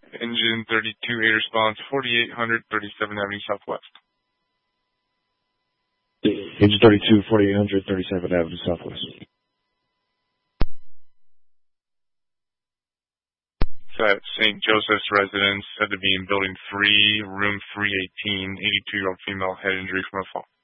Engine 32A response, 4800 37th Avenue Southwest. Engine 32, 4800 37th Avenue Southwest. At St. Joseph's Residence, said to be in Building 3, Room 318, 82-year-old female, head injury from a fall.